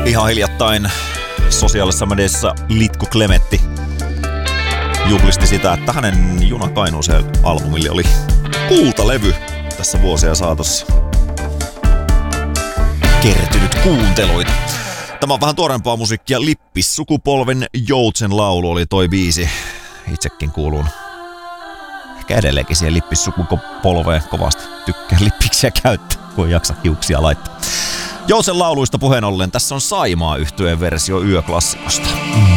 Ihan hiljattain sosiaalisessa mediassa Litku Klemetti juhlisti sitä, että hänen Juna Kainuuseen -albumille oli kultalevy tässä vuosien saatossa kertynyt kuunteluita. Tämä on vähän tuorempaa musiikkia. Lippissukupolven Joutsen laulu oli toi biisi. Itsekin kuulun ehkä edelleenkin siihen lippissukupolveen. Kovasti tykkään lippiksiä käyttää, kun ei jaksa hiuksia laittaa. Joutsen lauluista puheen ollen, tässä on Saimaa -yhtyeen versio Yöklassikosta.